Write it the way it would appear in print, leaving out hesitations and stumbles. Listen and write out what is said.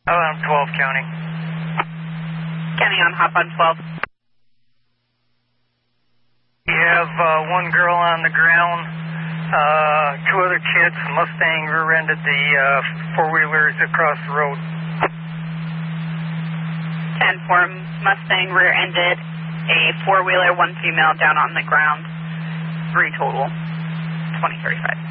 I'm 12 County. County on hop on 12. We have one girl on the ground, two other kids. Mustang rear-ended the four-wheelers across the road. 10-4, Mustang rear-ended a four-wheeler, one female down on the ground. 3 total, 2035.